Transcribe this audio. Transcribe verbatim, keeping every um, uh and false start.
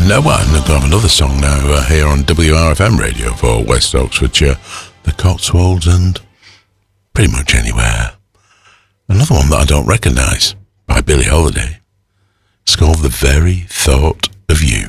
And uh, well, I'm going to have another song now uh, here on W R F M radio for West Oxfordshire, the Cotswolds, and pretty much anywhere. Another one that I don't recognise, by Billie Holiday. It's called The Very Thought of You.